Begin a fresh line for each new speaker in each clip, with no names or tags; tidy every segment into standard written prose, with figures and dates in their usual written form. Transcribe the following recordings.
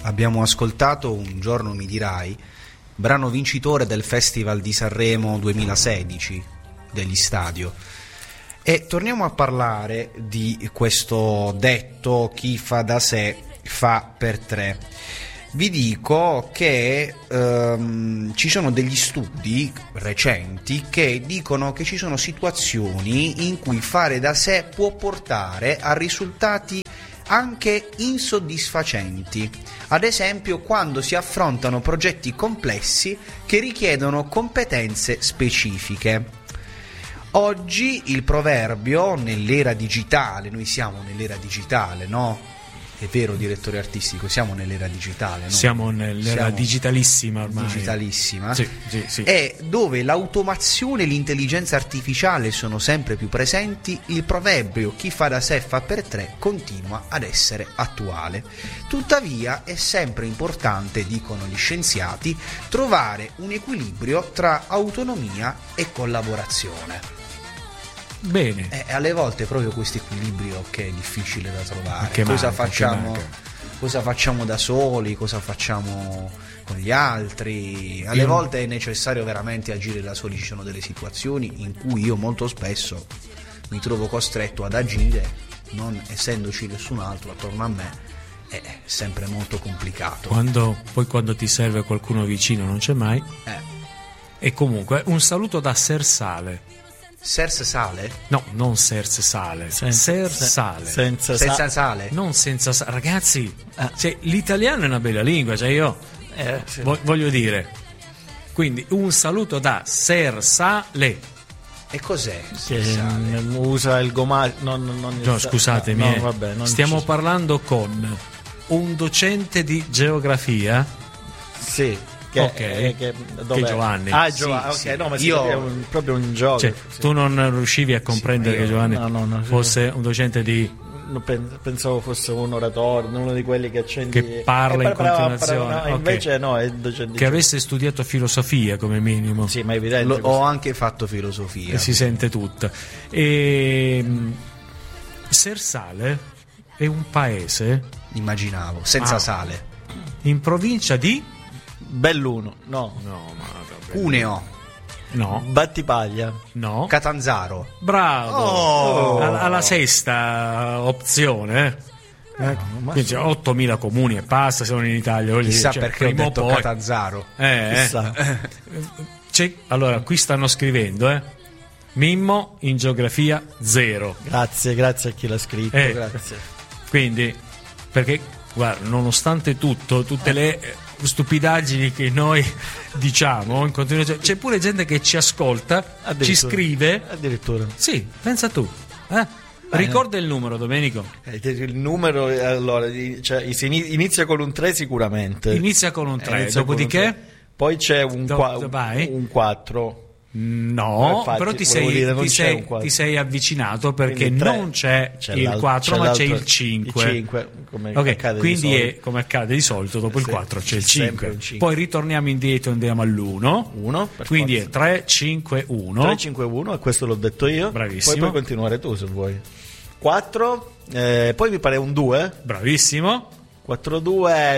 Abbiamo ascoltato Un giorno mi dirai, brano vincitore del Festival di Sanremo 2016 degli Stadio. E torniamo a parlare di questo detto: chi fa da sé fa per tre. Vi dico che ci sono degli studi recenti che dicono che ci sono situazioni in cui fare da sé può portare a risultati anche insoddisfacenti, ad esempio quando si affrontano progetti complessi che richiedono competenze specifiche. Oggi il proverbio nell'era digitale, noi siamo nell'era digitale, no? È vero, direttore artistico, siamo nell'era digitale, no?
Siamo nell'era digitalissima ormai.
Digitalissima.
Sì, sì, sì.
E dove l'automazione e l'intelligenza artificiale sono sempre più presenti, il proverbio chi fa da sé fa per tre continua ad essere attuale. Tuttavia è sempre importante, dicono gli scienziati, trovare un equilibrio tra autonomia e collaborazione.
Bene.
Alle volte proprio questo equilibrio che è difficile da trovare.
Cosa
facciamo da soli, cosa facciamo con gli altri. Alle volte è necessario veramente agire da soli. Ci sono delle situazioni in cui io molto spesso mi trovo costretto ad agire, non essendoci nessun altro attorno a me. È sempre molto complicato.
Quando ti serve qualcuno vicino non c'è mai. E comunque un saluto da Sersale.
Senza sale?
No, non Serse Sale. Sersale.
Senza sale?
Non senza sale. Ragazzi, cioè, l'italiano è una bella lingua, cioè io
sì.
voglio dire. Quindi un saluto da Sersale.
E cos'è?
Che usa il gomaglio.
No, scusatemi. Stiamo parlando con un docente di geografia.
Sì.
Che Giovanni.
Giovanni.
Sì,
ok,
sì.
no, ma
Io
proprio un gioco.
Cioè, tu non riuscivi a comprendere che Giovanni fosse un docente di.
Pensavo fosse un oratore, uno di quelli che
parla in continuazione.
No, invece no, è il docente
che avesse studiato filosofia come minimo.
Sì, ma è evidente.
Ho anche fatto filosofia.
E si sente tutta. Sersale è un paese.
Immaginavo, senza sale.
In provincia di
Belluno, no,
Cuneo,
no,
Battipaglia,
no,
Catanzaro.
Bravo, alla sesta opzione. Quindi c'è 8.000 comuni e basta, sono in Italia.
Chissà perché ho detto Catanzaro.
Allora, qui stanno scrivendo, Mimmo in geografia 0.
Grazie a chi l'ha scritto. Grazie.
Quindi, perché guarda, nonostante tutte le stupidaggini che noi diciamo in continuazione, c'è pure gente che ci ascolta, ci scrive
addirittura.
Sì, pensa tu. Ricorda il numero, Domenico.
Il numero, allora, cioè, inizia con un 3 sicuramente.
Inizia con un 3, dopodiché
poi c'è un 4.
No,
infatti,
però ti sei avvicinato, perché non c'è il 4 ma c'è il 5.
Il 5 come accade
quindi
di
è come accade di solito, dopo il 4 c'è il 5.
5.
Poi ritorniamo indietro, andiamo all'1. Quindi
forza.
È 3, 5, 1.
3, 5, 1, e questo l'ho detto io.
Bravissimo.
Poi puoi continuare tu se vuoi. 4, poi mi pare un 2.
Bravissimo.
4, 2,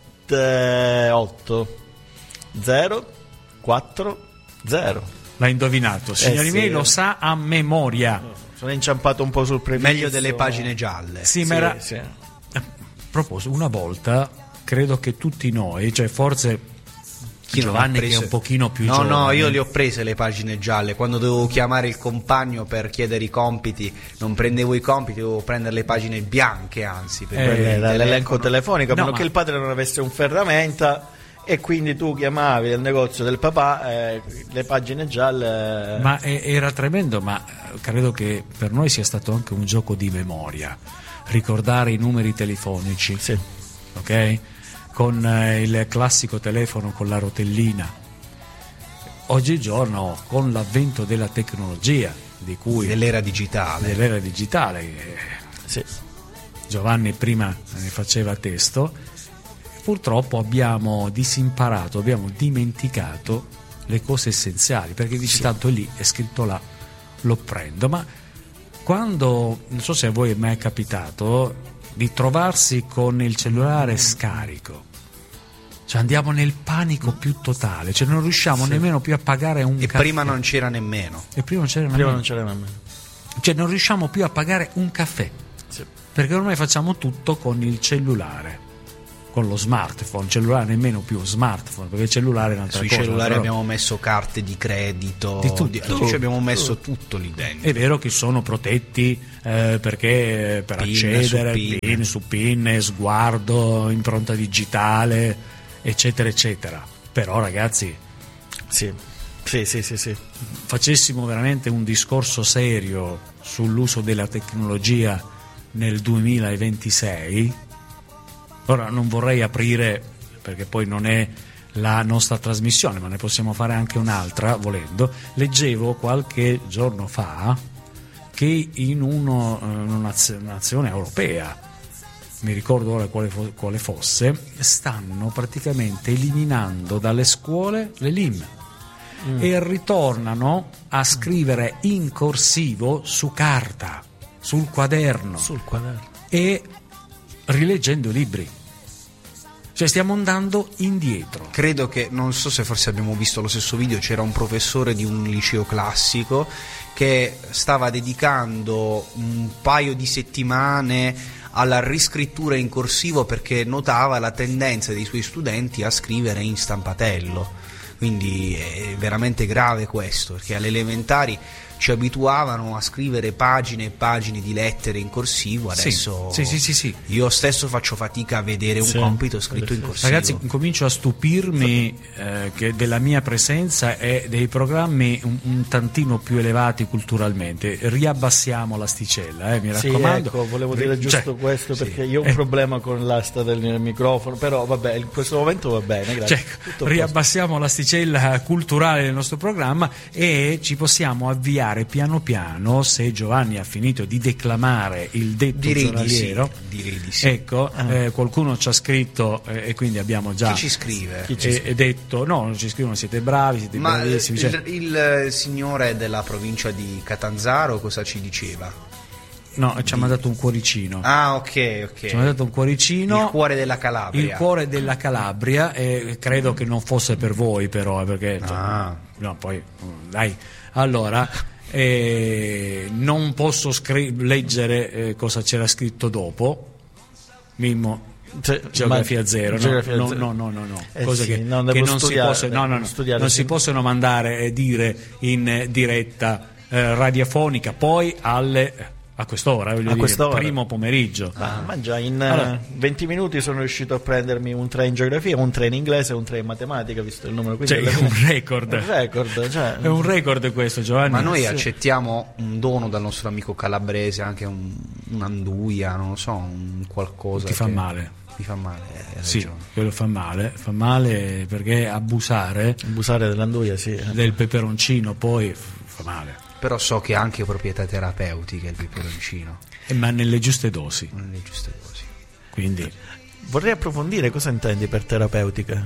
7, 8, 0, 4, 0.
L'ha indovinato, signori miei, lo sa a memoria.
Sono inciampato un po' sul previsto.
Meglio delle pagine gialle.
Sì, ma era. A proposito, una volta credo che tutti noi, cioè forse Giovanni che è un pochino più giovane.
No, io le ho prese le pagine gialle. Quando dovevo chiamare il compagno per chiedere i compiti, non prendevo i compiti, dovevo prendere le pagine bianche, anzi, per
l'elenco telefonico, a meno
ma
che il padre non avesse un ferramenta. E quindi tu chiamavi al negozio del papà, le pagine gialle.
Ma era tremendo, ma credo che per noi sia stato anche un gioco di memoria, ricordare i numeri telefonici.
Sì.
Ok? Con il classico telefono con la rotellina. Oggigiorno, con l'avvento della tecnologia,
dell'era digitale.
Sì. Giovanni prima ne faceva testo. Purtroppo abbiamo disimparato, abbiamo dimenticato le cose essenziali, perché dici tanto lì è scritto là, lo prendo. Ma quando, non so se a voi è mai capitato di trovarsi con il cellulare scarico, Cioè andiamo nel panico più totale, cioè non riusciamo nemmeno più a pagare un caffè.
Prima non c'era nemmeno.
E prima non c'era nemmeno. Cioè non riusciamo più a pagare un caffè.
Sì.
Perché ormai facciamo tutto con il cellulare, con lo smartphone, cellulare nemmeno più smartphone, perché il cellulare è un'altra
Sui
cosa.
cellulari
però
abbiamo messo carte di credito,
di tutto.
ci abbiamo messo tutto lì dentro.
È vero che sono protetti perché per accedere, PIN su PIN, sguardo, impronta digitale, eccetera eccetera. Però ragazzi,
sì.
facessimo veramente un discorso serio sull'uso della tecnologia nel 2026. Ora non vorrei aprire, perché poi non è la nostra trasmissione, ma ne possiamo fare anche un'altra volendo. Leggevo qualche giorno fa che in una nazione europea, mi ricordo ora quale fosse, stanno praticamente eliminando dalle scuole le LIM e ritornano a scrivere in corsivo su carta, sul quaderno e rileggendo i libri. Cioè stiamo andando indietro.
Credo che, non so se forse abbiamo visto lo stesso video, c'era un professore di un liceo classico che stava dedicando un paio di settimane alla riscrittura in corsivo perché notava la tendenza dei suoi studenti a scrivere in stampatello. Quindi è veramente grave questo, perché alle elementari ci abituavano a scrivere pagine e pagine di lettere in corsivo, adesso
sì.
Io stesso faccio fatica a vedere un compito scritto in corsivo.
Ragazzi, comincio a stupirmi che della mia presenza e dei programmi un tantino più elevati culturalmente. Riabbassiamo l'asticella, mi raccomando.
Ecco, volevo dire giusto questo, perché io ho un problema con l'asta del microfono, però vabbè, in questo momento va bene, grazie.
Riabbassiamo l'asticella culturale del nostro programma e ci possiamo avviare piano piano, se Giovanni ha finito di declamare il detto giornaliero.
Direi di sì.
Ecco, qualcuno ci ha scritto e quindi abbiamo già
chi ci scrive?
Detto no, non ci scrivono, siete bravi, siete bravissimi.
Il signore della provincia di Catanzaro cosa ci diceva?
No, ci ha mandato un cuoricino.
Ah, ok.
Ci ha mandato un cuoricino.
Il cuore della Calabria.
Il cuore della Calabria, e credo che non fosse per voi, però, perché no, poi dai. Allora, non posso leggere cosa c'era scritto dopo. Mimmo, geografia zero, no. Cose che non si possono mandare e dire in diretta radiofonica, poi a quest'ora, primo pomeriggio.
Ma già in 20 minuti sono riuscito a prendermi un 3 in geografia, un 3 in inglese e un 3 in matematica, visto il numero.
Cioè, è un record. È un record questo, Giovanni.
Ma noi accettiamo un dono dal nostro amico calabrese, anche un'anduia, non lo so, un qualcosa.
Ti fa male.
Mi fa male,
sì, quello fa male perché abusare
dell'anduia,
del peperoncino poi fa male.
Però so che ha anche proprietà terapeutiche il peperoncino.
Ma nelle giuste dosi. Quindi
vorrei approfondire cosa intendi per terapeutica.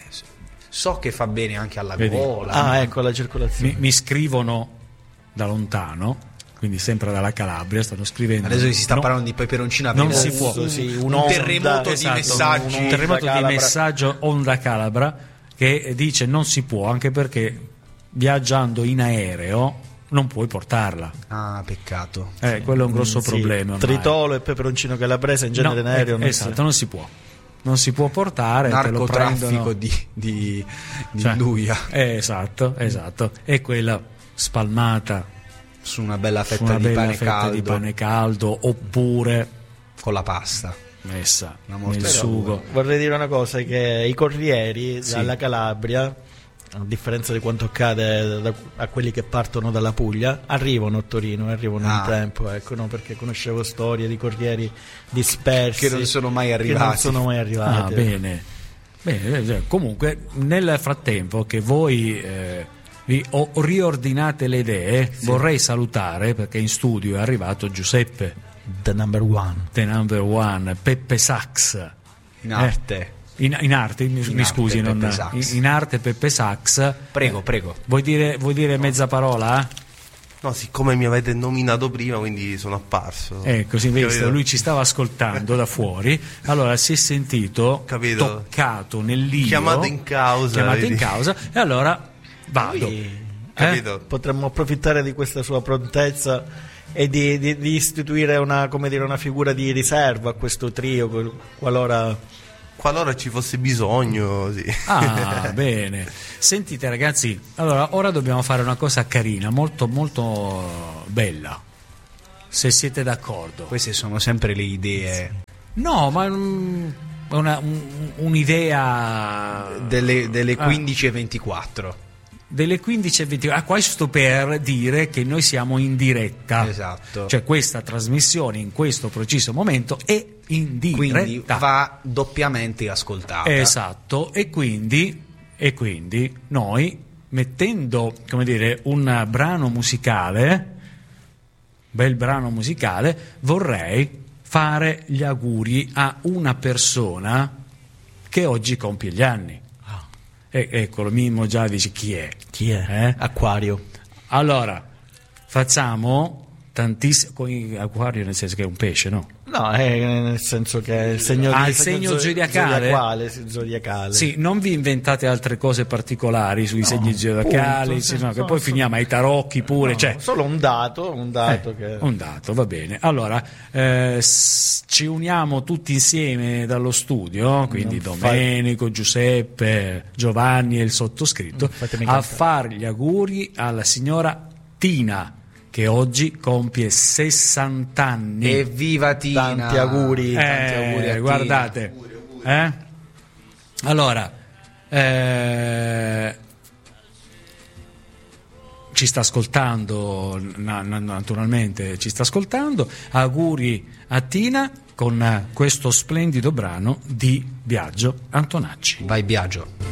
So che fa bene anche alla gola.
La circolazione.
Mi scrivono da lontano, quindi sempre dalla Calabria, stanno scrivendo.
Adesso si sta parlando di peperoncino,
non si può.
Un terremoto di messaggi.
Un terremoto di messaggio onda Calabra che dice non si può, anche perché viaggiando in aereo non puoi portarla.
Ah, peccato.
Quello è un grosso problema.
Tritolo e peperoncino calabrese in genere in aereo
non si può. Non si può portare.
Narcotraffico di Induia.
Esatto. E quella spalmata
su una bella fetta di pane caldo,
oppure
con la pasta
messa nel sugo.
Vorrei dire una cosa, che i corrieri dalla Calabria, a differenza di quanto accade a quelli che partono dalla Puglia, arrivano a Torino, in tempo, perché conoscevo storie di corrieri dispersi
che non sono mai arrivati.
Bene. Comunque nel frattempo che voi vi riordinate le idee, vorrei salutare, perché in studio è arrivato Giuseppe,
the number one,
Peppe Sax
in arte.
In arte, mi scusi, in arte Peppe Sax.
Prego.
Vuoi dire mezza parola?
No, siccome mi avete nominato prima, quindi sono apparso.
Così visto, lui ci stava ascoltando da fuori, allora si è sentito toccato nell'io,
chiamato in causa,
e allora vado.
Capito? Potremmo approfittare di questa sua prontezza e di istituire una figura di riserva a questo trio, qualora
ci fosse bisogno, sì.
Bene. Sentite ragazzi, allora ora dobbiamo fare una cosa carina, molto molto bella, se siete d'accordo.
Queste sono sempre le idee.
No, ma un'idea
delle 15:24.
Delle 15:24. Questo per dire che noi siamo in diretta.
Esatto.
Cioè questa trasmissione in questo preciso momento è in diretta.
Quindi va doppiamente ascoltata.
Esatto. E quindi noi, mettendo, come dire, un brano musicale, bel brano musicale, vorrei fare gli auguri a una persona che oggi compie gli anni. Eccolo, Mimmo già dice chi è?
Acquario.
Allora facciamo tantissimo. Acquario nel senso che è un pesce, no?
No, nel senso che è il segno
segno zodiacale.
Zodiacale.
Sì, non vi inventate altre cose partici sui segni zodiacali, che poi finiamo ai tarocchi pure.
Solo un dato che...
Un dato, va bene. Allora, ci uniamo tutti insieme dallo studio, quindi Domenico, Giuseppe, Giovanni e il sottoscritto, a fare gli auguri alla signora Tina, che oggi compie 60 anni.
Evviva Tina!
Tanti auguri a Tina.
Guardate. Allora, ci sta ascoltando, naturalmente ci sta ascoltando. Auguri a Tina con questo splendido brano di Biagio Antonacci.
Vai Biagio.